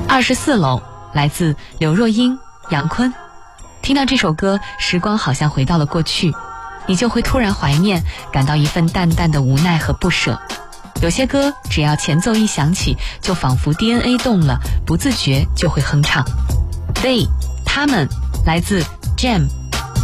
24楼来自刘若英、杨坤。听到这首歌，时光好像回到了过去，你就会突然怀念，感到一份淡淡的无奈和不舍。有些歌只要前奏一响起，就仿佛 DNA 动了，不自觉就会哼唱。They 他们来自 Jam